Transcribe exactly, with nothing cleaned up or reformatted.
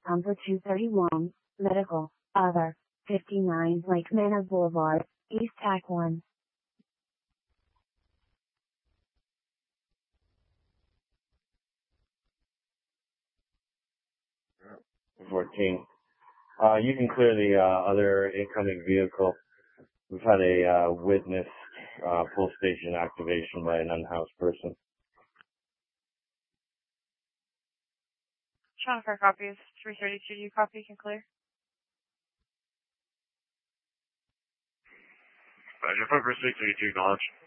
Number two thirty-one, Medical, Other, fifty-nine Lake Manor Boulevard, East Tac one. fourteen. Uh, you can clear the uh, other incoming vehicle. We've had a uh, witness uh, full station activation by an unhoused person. Sean for copies, three thirty-two, do you copy, can clear? Roger, Focus three thirty-two, acknowledge.